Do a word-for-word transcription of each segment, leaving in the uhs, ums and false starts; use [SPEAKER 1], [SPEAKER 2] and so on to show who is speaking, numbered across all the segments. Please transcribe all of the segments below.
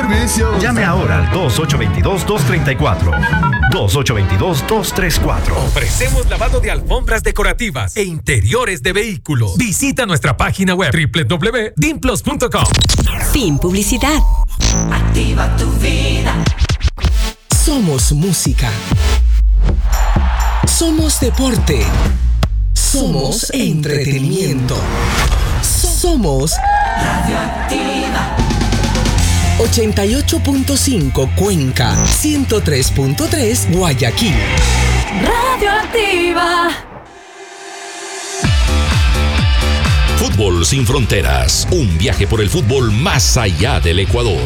[SPEAKER 1] servicios.
[SPEAKER 2] Llame ahora al dos ocho dos dos, dos tres cuatro. dos ocho dos dos, dos tres cuatro.
[SPEAKER 3] Ofrecemos lavado de alfombras decorativas e interiores de vehículos. Visita nuestra página web doble u doble u doble u punto dimplos punto com.
[SPEAKER 4] Sin publicidad.
[SPEAKER 5] Activa tu vida.
[SPEAKER 6] Somos música. Somos deporte. Somos entretenimiento. Somos
[SPEAKER 5] Radioactiva.
[SPEAKER 6] ochenta y ocho punto cinco Cuenca, ciento tres punto tres Guayaquil.
[SPEAKER 5] Radioactiva.
[SPEAKER 7] Fútbol sin fronteras, un viaje por el fútbol más allá del Ecuador.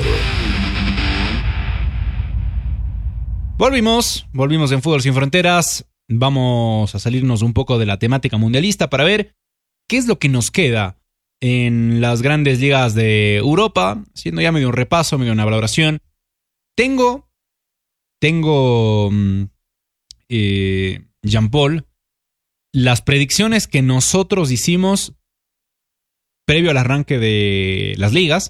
[SPEAKER 8] Volvimos, volvimos en Fútbol sin Fronteras. Vamos a salirnos un poco de la temática mundialista para ver qué es lo que nos queda en las grandes ligas de Europa, haciendo ya medio un repaso, medio una valoración. Tengo, tengo, eh, Jean-Paul, las predicciones que nosotros hicimos previo al arranque de las ligas.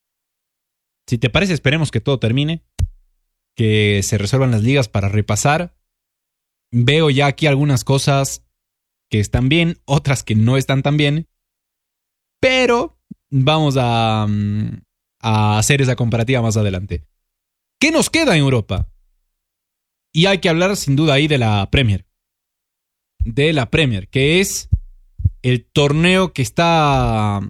[SPEAKER 8] Si te parece, esperemos que todo termine, que se resuelvan las ligas para repasar. Veo ya aquí algunas cosas que están bien, otras que no están tan bien, pero vamos a, a hacer esa comparativa más adelante. ¿Qué nos queda en Europa? Y hay que hablar sin duda ahí de la Premier. De la Premier, que es el torneo que está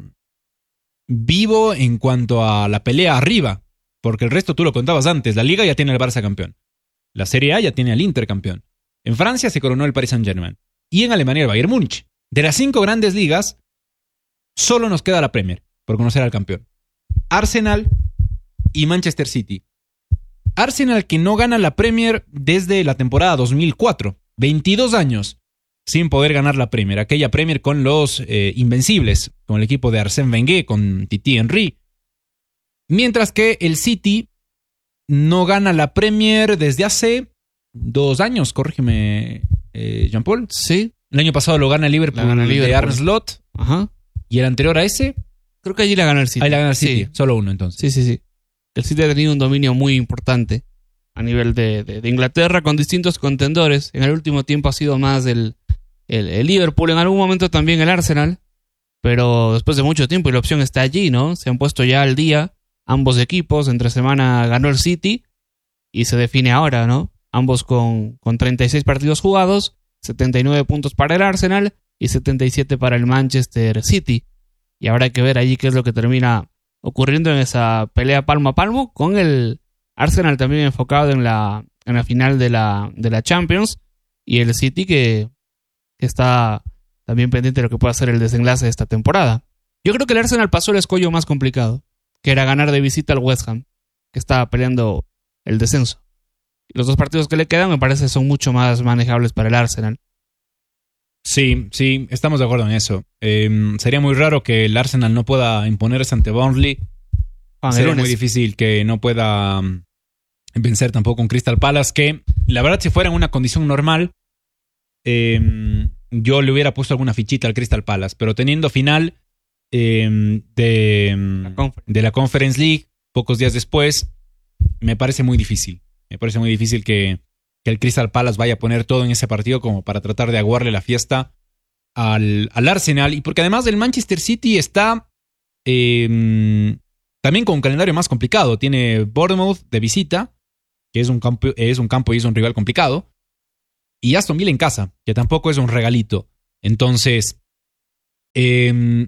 [SPEAKER 8] vivo en cuanto a la pelea arriba. Porque el resto tú lo contabas antes. La Liga ya tiene al Barça campeón. La Serie A ya tiene al Inter campeón. En Francia se coronó el Paris Saint-Germain. Y en Alemania el Bayern Múnich. De las cinco grandes ligas, solo nos queda la Premier por conocer al campeón. Arsenal y Manchester City. Arsenal que no gana la Premier desde la temporada dos mil cuatro. veintidós años sin poder ganar la Premier. Aquella Premier con los eh, Invencibles, con el equipo de Arsène Wenger, con Titi Henry. Mientras que el City no gana la Premier desde hace dos años, corrígeme, eh, Jean-Paul.
[SPEAKER 9] Sí.
[SPEAKER 8] El año pasado lo gana el Liverpool,
[SPEAKER 9] gana el Liverpool.
[SPEAKER 8] de Arne Slot.
[SPEAKER 9] Ajá.
[SPEAKER 8] Y el anterior a ese,
[SPEAKER 9] creo que allí la gana el City.
[SPEAKER 8] ahí la gana el City.
[SPEAKER 9] Sí.
[SPEAKER 8] Solo uno entonces.
[SPEAKER 9] Sí, sí, sí. El City ha tenido un dominio muy importante a nivel de, de, de Inglaterra con distintos contendores. En el último tiempo ha sido más el, el, el Liverpool, en algún momento también el Arsenal. Pero después de mucho tiempo y la opción está allí, ¿no? Se han puesto ya al día ambos equipos. Entre semana ganó el City y se define ahora, ¿no? Ambos con, con treinta y seis partidos jugados, setenta y nueve puntos para el Arsenal y setenta y siete para el Manchester City. Y ahora hay que ver allí qué es lo que termina ocurriendo en esa pelea palmo a palmo, con el Arsenal también enfocado en la, en la final de la, de la Champions, y el City que, que está también pendiente de lo que pueda ser el desenlace de esta temporada. Yo creo que el Arsenal pasó el escollo más complicado, que era ganar de visita al West Ham, que estaba peleando el descenso. Los dos partidos que le quedan me parece son mucho más manejables para el Arsenal.
[SPEAKER 8] Sí, sí, estamos de acuerdo en eso. Eh, sería muy raro que el Arsenal no pueda imponerse ante Burnley.
[SPEAKER 9] Juan,
[SPEAKER 8] sería muy difícil que no pueda um, vencer tampoco un Crystal Palace, que la verdad si fuera en una condición normal, eh, yo le hubiera puesto alguna fichita al Crystal Palace, pero teniendo final eh, de,
[SPEAKER 9] la
[SPEAKER 8] de la Conference League pocos días después, me parece muy difícil. Me parece muy difícil que, que el Crystal Palace vaya a poner todo en ese partido como para tratar de aguarle la fiesta al, al Arsenal. Y porque además el Manchester City está eh, también con un calendario más complicado. Tiene Bournemouth de visita, que es un campo, es un campo y es un rival complicado. Y Aston Villa en casa, que tampoco es un regalito. Entonces, eh,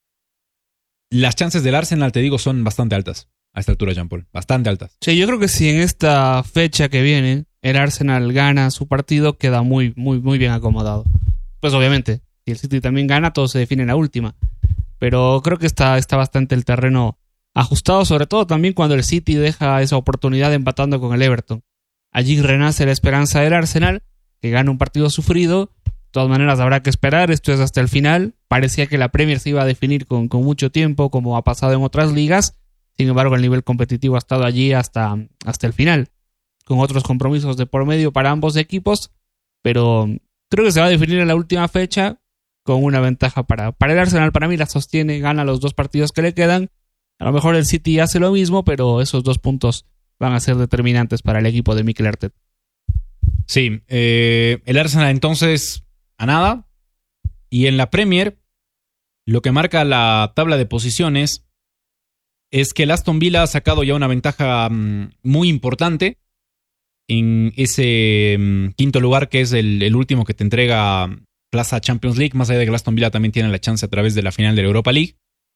[SPEAKER 8] las chances del Arsenal, te digo, son bastante altas a esta altura, Jean-Paul. Bastante altas.
[SPEAKER 9] Sí, yo creo que si en esta fecha que viene el Arsenal gana su partido, queda muy, muy, muy bien acomodado. Pues obviamente, si el City también gana, todo se define en la última. Pero creo que está, está bastante el terreno ajustado, sobre todo también cuando el City deja esa oportunidad empatando con el Everton. Allí renace la esperanza del Arsenal, que gana un partido sufrido. De todas maneras habrá que esperar, esto es hasta el final. Parecía que la Premier se iba a definir con, con mucho tiempo, como ha pasado en otras ligas. Sin embargo, el nivel competitivo ha estado allí hasta, hasta el final, con otros compromisos de por medio para ambos equipos, pero creo que se va a definir en la última fecha con una ventaja para, para el Arsenal. Para mí la sostiene, gana los dos partidos que le quedan A lo mejor el City hace lo mismo, pero esos dos puntos van a ser determinantes para el equipo de Mikel Arteta.
[SPEAKER 8] Sí, eh, el Arsenal entonces a nada. Y en la Premier, lo que marca la tabla de posiciones es que el Aston Villa ha sacado ya una ventaja um, muy importante en ese um, quinto lugar, que es el, el último que te entrega plaza Champions League, más allá de que el Aston Villa también tiene la chance a través de la final de la Europa League.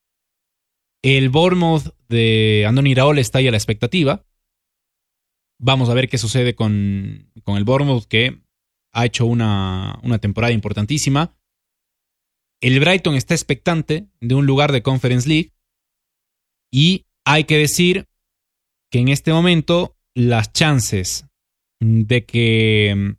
[SPEAKER 8] El Bournemouth de Andoni Iraola está ahí a la expectativa. Vamos a ver qué sucede con, con el Bournemouth, que ha hecho una, una temporada importantísima. El Brighton está expectante de un lugar de Conference League. Y hay que decir que en este momento las chances de que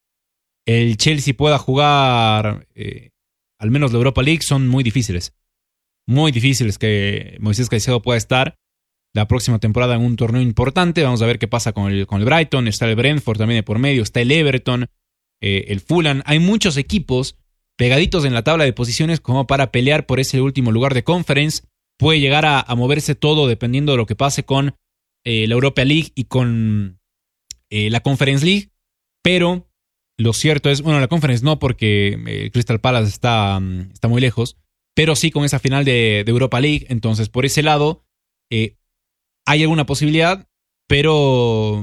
[SPEAKER 8] el Chelsea pueda jugar eh, al menos la Europa League son muy difíciles. Muy difíciles que Moisés Caicedo pueda estar la próxima temporada en un torneo importante. Vamos a ver qué pasa con el, con el Brighton. Está el Brentford también de por medio. Está el Everton, eh, el Fulham. Hay muchos equipos pegaditos en la tabla de posiciones como para pelear por ese último lugar de Conference. Puede llegar a, a moverse todo dependiendo de lo que pase con eh, la Europa League y con eh, la Conference League. Pero lo cierto es, bueno, la Conference no, porque eh, Crystal Palace está, um, está muy lejos. Pero sí con esa final de, de Europa League. Entonces, por ese lado, eh, hay alguna posibilidad, pero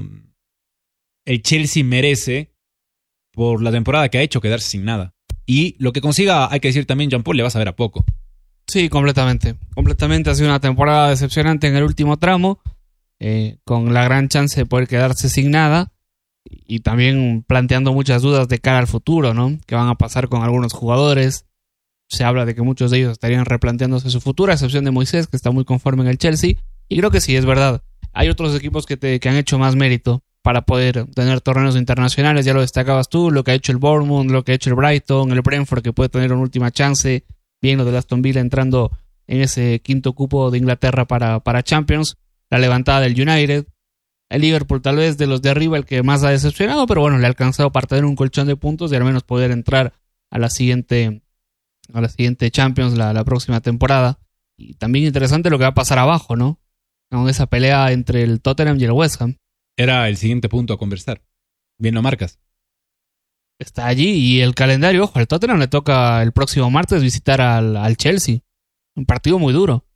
[SPEAKER 8] el Chelsea merece, por la temporada que ha hecho, quedarse sin nada. Y lo que consiga, hay que decir también, Jean-Paul, le va a saber a poco.
[SPEAKER 9] Sí, completamente. Completamente ha sido una temporada decepcionante en el último tramo, eh, con la gran chance de poder quedarse sin nada y también planteando muchas dudas de cara al futuro, ¿no? ¿Qué van a pasar con algunos jugadores? Se habla de que muchos de ellos estarían replanteándose su futuro, a excepción de Moisés, que está muy conforme en el Chelsea. Y creo que sí, es verdad. Hay otros equipos que, te, que han hecho más mérito para poder tener torneos internacionales. Ya lo destacabas tú, lo que ha hecho el Bournemouth, lo que ha hecho el Brighton, el Brentford, que puede tener una última chance. Bien lo del Aston Villa entrando en ese quinto cupo de Inglaterra para, para Champions. La levantada del United. El Liverpool tal vez de los de arriba el que más ha decepcionado, pero bueno, le ha alcanzado para tener un colchón de puntos y al menos poder entrar a la siguiente, a la siguiente Champions la, la próxima temporada. Y también interesante lo que va a pasar abajo, ¿no? Con esa pelea entre el Tottenham y el West Ham.
[SPEAKER 8] Era el siguiente punto a conversar. Bien lo marcas.
[SPEAKER 9] Está allí y el calendario, ojo, al Tottenham le toca el próximo martes visitar al, al Chelsea. Un partido muy duro.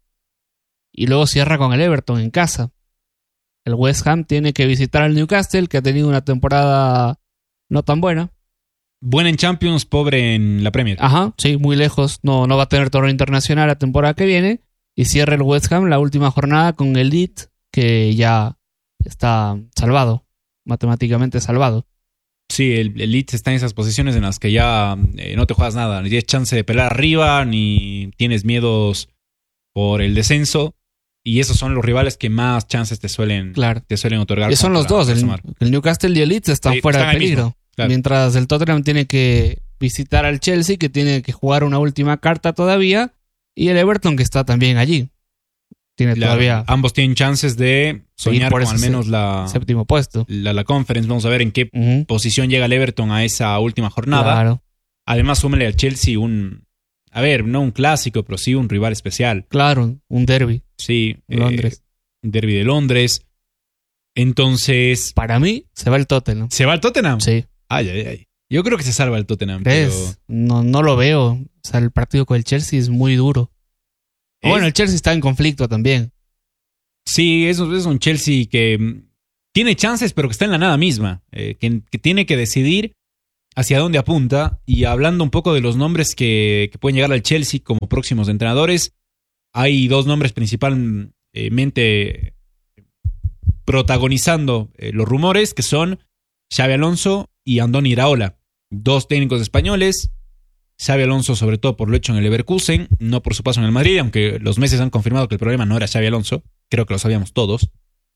[SPEAKER 9] Y luego cierra con el Everton en casa. El West Ham tiene que visitar al Newcastle, que ha tenido una temporada no tan buena.
[SPEAKER 8] Buena en Champions, pobre en la Premier.
[SPEAKER 9] Ajá, sí, muy lejos. No, no va a tener torneo internacional la temporada que viene. Y cierra el West Ham la última jornada con el Leeds, que ya está salvado, matemáticamente salvado.
[SPEAKER 8] Sí, el, el Leeds está en esas posiciones en las que ya eh, no te juegas nada. Ni tienes chance de pelear arriba, ni tienes miedos por el descenso. Y esos son los rivales que más chances te suelen,
[SPEAKER 9] claro.
[SPEAKER 8] te suelen otorgar.
[SPEAKER 9] Y son los dos, el, el Newcastle y el Leeds están sí, fuera están de peligro. Claro. Mientras el Tottenham tiene que visitar al Chelsea, que tiene que jugar una última carta todavía. Y el Everton, que está también allí. Tiene
[SPEAKER 8] claro,
[SPEAKER 9] todavía.
[SPEAKER 8] Ambos tienen chances de soñar con al menos la
[SPEAKER 9] séptimo puesto.
[SPEAKER 8] La, la Conference. Vamos a ver en qué uh-huh. posición llega el Everton a esa última jornada.
[SPEAKER 9] Claro.
[SPEAKER 8] Además, súmele al Chelsea un. A ver, no un clásico, pero sí un rival especial.
[SPEAKER 9] Claro, un derbi.
[SPEAKER 8] Sí.
[SPEAKER 9] Londres.
[SPEAKER 8] Eh, un derbi de Londres. Entonces.
[SPEAKER 9] Para mí, se va el Tottenham.
[SPEAKER 8] ¿Se va el Tottenham?
[SPEAKER 9] Sí.
[SPEAKER 8] Ay, ay, ay. Yo creo que se salva el Tottenham.
[SPEAKER 9] ¿Crees?
[SPEAKER 8] Pero...
[SPEAKER 9] No, no lo veo. O sea, el partido con el Chelsea es muy duro. ¿Es? Bueno, el Chelsea está en conflicto también.
[SPEAKER 8] Sí, es, es un Chelsea que tiene chances, pero que está en la nada misma. Eh, que, que tiene que decidir hacia dónde apunta. Y hablando un poco de los nombres que, que pueden llegar al Chelsea como próximos entrenadores, hay dos nombres principalmente protagonizando eh, los rumores, que son Xabi Alonso y Andoni Iraola. Dos técnicos españoles. Xabi Alonso sobre todo por lo hecho en el Leverkusen, no por su paso en el Madrid, aunque los meses han confirmado que el problema no era Xabi Alonso. Creo que lo sabíamos todos.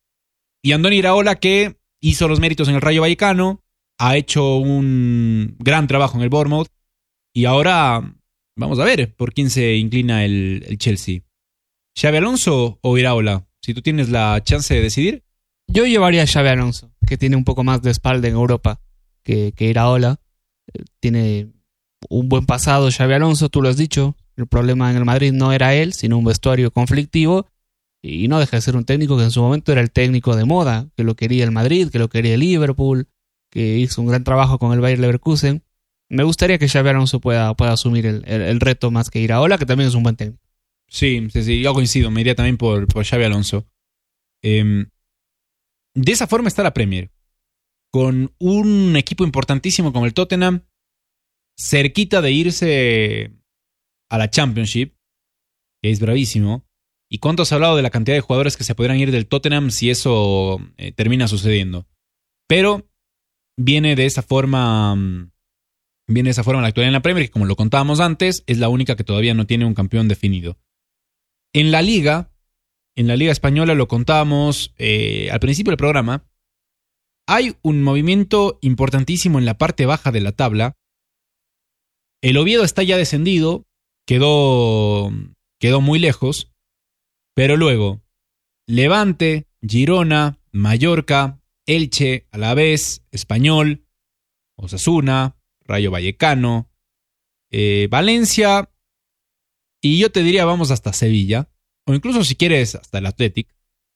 [SPEAKER 8] Y Andoni Iraola, que hizo los méritos en el Rayo Vallecano, ha hecho un gran trabajo en el Bournemouth. Y ahora vamos a ver por quién se inclina el, el Chelsea. ¿Xabi Alonso o Iraola? Si tú tienes la chance de decidir.
[SPEAKER 9] Yo llevaría a Xabi Alonso, que tiene un poco más de espalda en Europa que, que Iraola. Tiene un buen pasado Xabi Alonso, tú lo has dicho. El problema en el Madrid no era él, sino un vestuario conflictivo. Y no deja de ser un técnico que en su momento era el técnico de moda, que lo quería el Madrid, que lo quería el Liverpool, que hizo un gran trabajo con el Bayer Leverkusen. Me gustaría que Xabi Alonso pueda, pueda asumir el, el, el reto más que Iraola, que también es un buen técnico.
[SPEAKER 8] Sí, sí, sí, yo coincido, me iría también por, por Xabi Alonso. Eh, de esa forma está la Premier, con un equipo importantísimo como el Tottenham, cerquita de irse a la Championship, que es bravísimo. ¿Y cuánto has hablado de la cantidad de jugadores que se podrán ir del Tottenham si eso eh, termina sucediendo? Pero viene de esa forma, viene de esa forma la actualidad en la Premier, que como lo contábamos antes, es la única que todavía no tiene un campeón definido. En la Liga, en la Liga Española lo contábamos eh, al principio del programa, hay un movimiento importantísimo en la parte baja de la tabla. El Oviedo está ya descendido, quedó, quedó muy lejos. Pero luego, Levante, Girona, Mallorca, Elche, Alavés, Español, Osasuna, Rayo Vallecano, eh, Valencia, y yo te diría vamos hasta Sevilla, o incluso si quieres hasta el Athletic,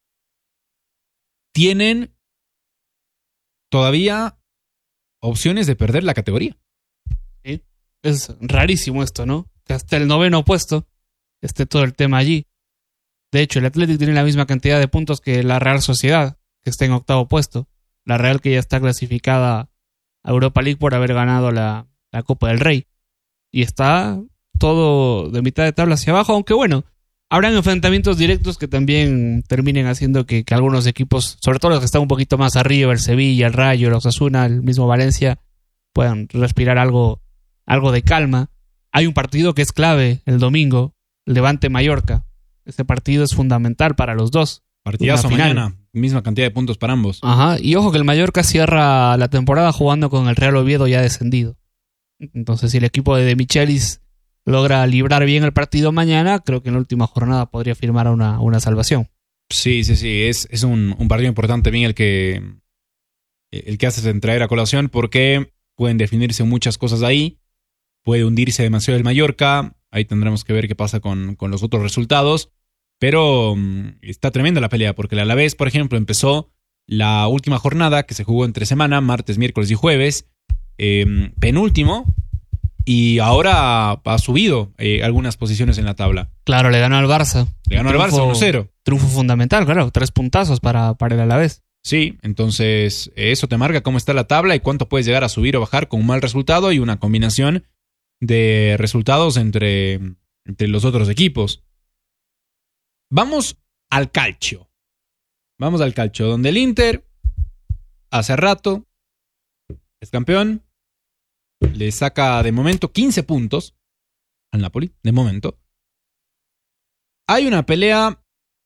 [SPEAKER 8] tienen todavía opciones de perder la categoría.
[SPEAKER 9] Sí, es rarísimo esto, ¿no? Que hasta el noveno puesto esté todo el tema allí. De hecho, el Athletic tiene la misma cantidad de puntos que la Real Sociedad, que está en octavo puesto. La Real que ya está clasificada a Europa League por haber ganado la, la Copa del Rey. Y está todo de mitad de tabla hacia abajo, aunque bueno, habrán enfrentamientos directos que también terminen haciendo que, que algunos equipos, sobre todo los que están un poquito más arriba, el Sevilla, el Rayo, el Osasuna, el mismo Valencia, puedan respirar algo, algo de calma. Hay un partido que es clave el domingo, Levante-Mallorca. Este partido es fundamental para los dos.
[SPEAKER 8] Partidazo mañana, misma cantidad de puntos para ambos.
[SPEAKER 9] Ajá, y ojo que el Mallorca cierra la temporada jugando con el Real Oviedo ya descendido. Entonces, si el equipo de De Michelis logra librar bien el partido mañana, creo que en la última jornada podría firmar una, una salvación.
[SPEAKER 8] Sí, sí, sí, es, es un, un partido importante bien el que, el que haces en traer a colación, porque pueden definirse muchas cosas ahí. Puede hundirse demasiado el Mallorca. Ahí tendremos que ver qué pasa con, con los otros resultados. Pero um, está tremenda la pelea, porque el Alavés, por ejemplo, empezó la última jornada que se jugó entre semana, martes, miércoles y jueves, eh, penúltimo, y ahora ha subido eh, algunas posiciones en la tabla.
[SPEAKER 9] Claro, le ganó al Barça.
[SPEAKER 8] Le ganó triunfo, al Barça uno cero.
[SPEAKER 9] Triunfo fundamental, claro, tres puntazos para, para el Alavés.
[SPEAKER 8] Sí, entonces eso te marca cómo está la tabla y cuánto puedes llegar a subir o bajar con un mal resultado y una combinación de resultados entre, entre los otros equipos. Vamos al calcio. Vamos al calcio, donde el Inter hace rato es campeón. Le saca de momento quince puntos al Napoli, de momento. Hay una pelea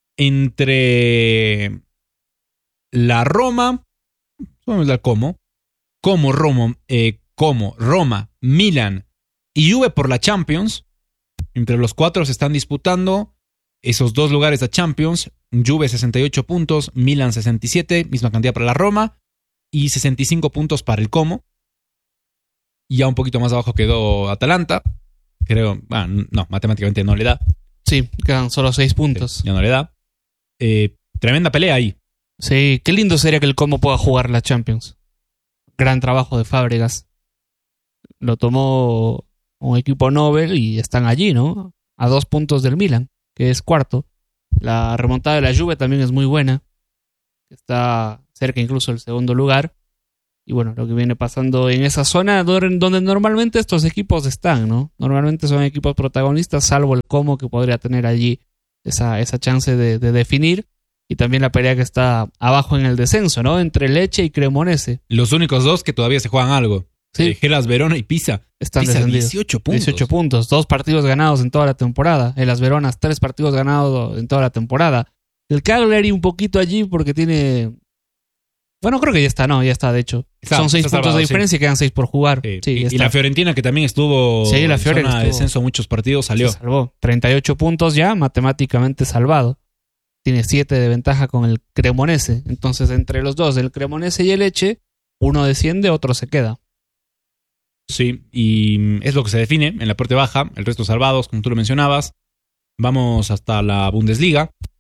[SPEAKER 8] entre la Roma, vamos a ver cómo, como Roma, eh, como Roma, Milan y Juve por la Champions. Entre los cuatro se están disputando esos dos lugares de Champions. Juve sesenta y ocho puntos, Milan sesenta y siete, misma cantidad para la Roma, y sesenta y cinco puntos para el Como. Ya un poquito más abajo quedó Atalanta. Creo, bueno, no, matemáticamente no le da.
[SPEAKER 9] Sí, quedan solo seis puntos.
[SPEAKER 8] Sí, ya no le da. Eh, tremenda pelea ahí.
[SPEAKER 9] Sí, qué lindo sería que el Como pueda jugar la Champions. Gran trabajo de Fábregas. Lo tomó un equipo Nobel y están allí, ¿no? A dos puntos del Milan, que es cuarto. La remontada de la Juve también es muy buena. Está cerca incluso del segundo lugar. Y bueno, lo que viene pasando en esa zona donde normalmente estos equipos están, ¿no? Normalmente son equipos protagonistas, salvo el Como, que podría tener allí esa, esa chance de, de definir. Y también la pelea que está abajo en el descenso, ¿no? Entre Lecce y Cremonese.
[SPEAKER 8] Los únicos dos que todavía se juegan algo.
[SPEAKER 9] Sí.
[SPEAKER 8] Eh, Hellas Verona y Pisa.
[SPEAKER 9] Están
[SPEAKER 8] Pisa
[SPEAKER 9] descendidos.
[SPEAKER 8] dieciocho puntos.
[SPEAKER 9] dieciocho puntos. Dos partidos ganados en toda la temporada. Hellas Verona, tres partidos ganados en toda la temporada. El Cagliari un poquito allí porque tiene... Bueno, creo que ya está, no, ya está, de hecho.
[SPEAKER 8] Está,
[SPEAKER 9] Son seis
[SPEAKER 8] está
[SPEAKER 9] puntos
[SPEAKER 8] salvado,
[SPEAKER 9] de diferencia
[SPEAKER 8] sí.
[SPEAKER 9] y quedan seis por jugar.
[SPEAKER 8] Sí.
[SPEAKER 9] Sí,
[SPEAKER 8] y,
[SPEAKER 9] está.
[SPEAKER 8] y la Fiorentina, que también estuvo
[SPEAKER 9] Sí, la
[SPEAKER 8] en
[SPEAKER 9] Fiore
[SPEAKER 8] zona de
[SPEAKER 9] estuvo-
[SPEAKER 8] descenso muchos partidos, salió.
[SPEAKER 9] Se salvó. treinta y ocho puntos ya, matemáticamente salvado. Tiene siete de ventaja con el Cremonese. Entonces, entre los dos, el Cremonese y el Lecce, uno desciende, otro se queda.
[SPEAKER 8] Sí, y es lo que se define en la parte baja. El resto salvados, como tú lo mencionabas. Vamos hasta la Bundesliga.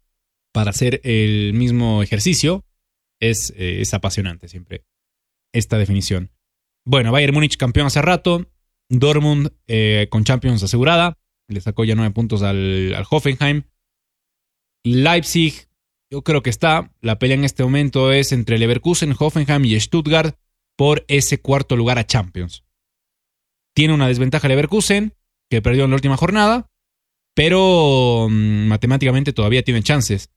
[SPEAKER 8] para hacer el mismo ejercicio. Es, eh, es apasionante siempre esta definición. Bueno, Bayern Múnich campeón hace rato. Dortmund eh, con Champions asegurada. Le sacó ya nueve puntos al, al Hoffenheim. Leipzig, yo creo que está. La pelea en este momento es entre Leverkusen, Hoffenheim y Stuttgart por ese cuarto lugar a Champions. Tiene una desventaja Leverkusen, que perdió en la última jornada, pero mmm, matemáticamente todavía tiene chances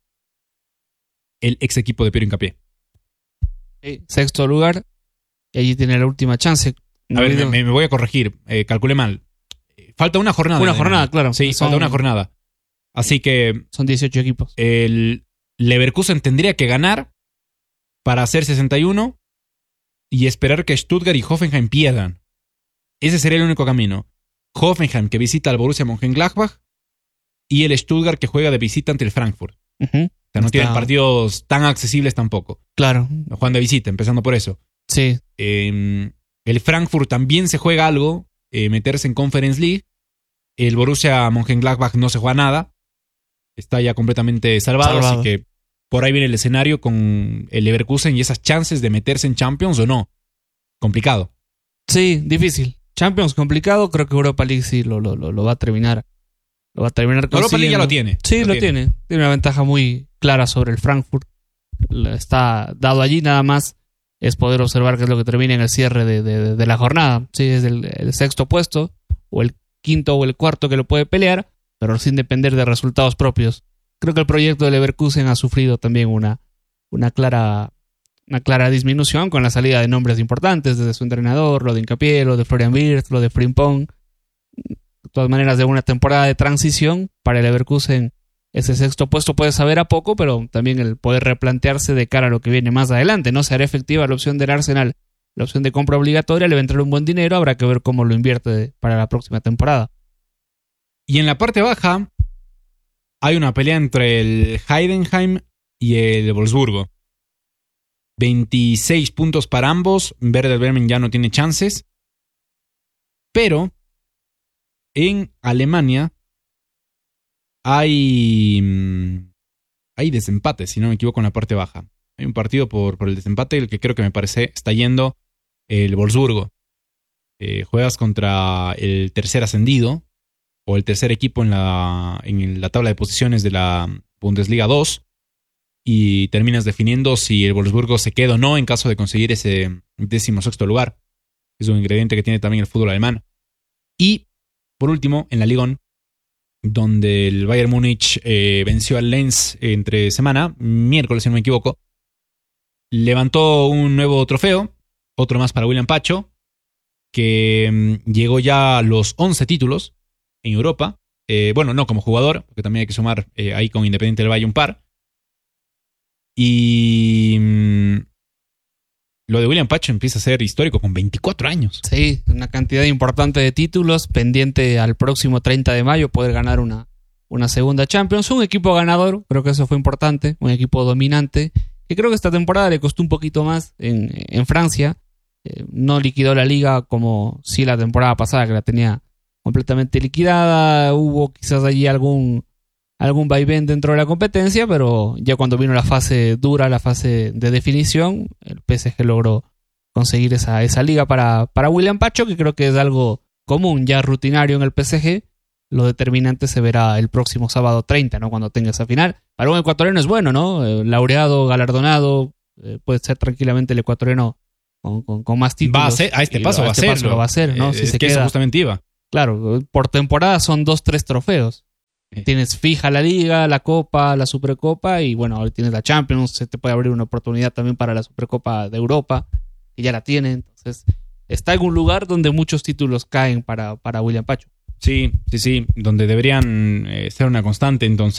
[SPEAKER 8] el ex equipo de Piero Hincapié.
[SPEAKER 9] Sí, sexto lugar, y allí tiene la última chance.
[SPEAKER 8] A ver, me, me voy a corregir, eh, calculé mal. Falta una jornada.
[SPEAKER 9] Una jornada, claro.
[SPEAKER 8] Sí,
[SPEAKER 9] son,
[SPEAKER 8] falta una jornada. Así que...
[SPEAKER 9] Son dieciocho equipos.
[SPEAKER 8] El Leverkusen tendría que ganar para hacer sesenta y uno y esperar que Stuttgart y Hoffenheim pierdan. Ese sería el único camino. Hoffenheim que visita al Borussia Mönchengladbach y el Stuttgart que juega de visita ante el Frankfurt.
[SPEAKER 9] Uh-huh.
[SPEAKER 8] O sea, no
[SPEAKER 9] Está...
[SPEAKER 8] tienen partidos tan accesibles tampoco.
[SPEAKER 9] Claro.
[SPEAKER 8] No juegan de visita, empezando por eso.
[SPEAKER 9] Sí.
[SPEAKER 8] Eh, el Frankfurt también se juega algo, eh, meterse en Conference League. El Borussia Mönchengladbach no se juega nada. Está ya completamente salvado,
[SPEAKER 9] salvado,
[SPEAKER 8] así que por ahí viene el escenario con el Leverkusen y esas chances de meterse en Champions o no. Complicado.
[SPEAKER 9] Sí, difícil. Champions complicado, creo que Europa League sí lo, lo, lo, lo va a terminar. Lo va a terminar consiguiendo.
[SPEAKER 8] Europa League ya lo tiene.
[SPEAKER 9] Sí, lo,
[SPEAKER 8] lo
[SPEAKER 9] tiene. tiene. Tiene una ventaja muy clara sobre el Frankfurt. Está dado allí, nada más es poder observar qué es lo que termina en el cierre de, de, de la jornada. Sí, es el, el sexto puesto, o el quinto o el cuarto que lo puede pelear, pero sin depender de resultados propios. Creo que el proyecto de Leverkusen ha sufrido también una, una, clara, una clara disminución con la salida de nombres importantes, desde su entrenador, lo de Hincapié, lo de Florian Wirtz, lo de Frimpong. De todas maneras, de una temporada de transición para el Leverkusen, ese sexto puesto puede saber a poco, pero también el poder replantearse de cara a lo que viene más adelante. No se hará efectiva la opción del Arsenal, la opción de compra obligatoria, le va a entrar un buen dinero, habrá que ver cómo lo invierte para la próxima temporada.
[SPEAKER 8] Y en la parte baja hay una pelea entre el Heidenheim y el Wolfsburgo. veintiséis puntos para ambos. Werder Bremen ya no tiene chances. Pero en Alemania hay, hay desempate, si no me equivoco, en la parte baja. Hay un partido por, por el desempate, el que creo que me parece está yendo el Wolfsburgo. Eh, juegas contra el tercer ascendido o el tercer equipo en la, en la tabla de posiciones de la Bundesliga dos y terminas definiendo si el Wolfsburgo se queda o no en caso de conseguir ese décimo sexto lugar. Es un ingrediente que tiene también el fútbol alemán. Y, por último, en la Liga, donde el Bayern Múnich eh, venció al Lens entre semana, miércoles si no me equivoco, levantó un nuevo trofeo, otro más para William Pacho, que mm, llegó ya a los once títulos en Europa. Eh, bueno, no como jugador, porque también hay que sumar eh, ahí con Independiente del Valle un par. Y mmm, lo de William Pacho empieza a ser histórico con veinticuatro años.
[SPEAKER 9] Sí, una cantidad importante de títulos, pendiente al próximo treinta de mayo poder ganar una, una segunda Champions. Un equipo ganador, creo que eso fue importante, un equipo dominante, que creo que esta temporada le costó un poquito más en, en Francia. Eh, no liquidó la liga como sí la temporada pasada, que la tenía completamente liquidada. Hubo quizás allí algún, algún vaivén dentro de la competencia, pero ya cuando vino la fase dura, la fase de definición, el P S G logró conseguir esa, esa liga para, para William Pacho, que creo que es algo común, ya rutinario en el P S G. Lo determinante se verá el próximo sábado treinta, ¿no? Cuando tenga esa final. Para un ecuatoriano es bueno, ¿no? Eh, laureado, galardonado, eh, puede ser tranquilamente el ecuatoriano con, con, con más títulos.
[SPEAKER 8] Va a ser, a este paso
[SPEAKER 9] a
[SPEAKER 8] va
[SPEAKER 9] este
[SPEAKER 8] a
[SPEAKER 9] paso lo va a hacer, ¿no?
[SPEAKER 8] Eh,
[SPEAKER 9] si
[SPEAKER 8] es
[SPEAKER 9] se
[SPEAKER 8] que
[SPEAKER 9] queda,
[SPEAKER 8] eso justamente iba.
[SPEAKER 9] Claro, por temporada son dos, tres trofeos. Eh. Tienes fija la Liga, la Copa, la Supercopa y bueno, ahora tienes la Champions. Se te puede abrir una oportunidad también para la Supercopa de Europa, que ya la tiene. Entonces, está en un lugar donde muchos títulos caen para, para William Pacho.
[SPEAKER 8] Sí, sí, sí, donde deberían eh, ser una constante. Entonces,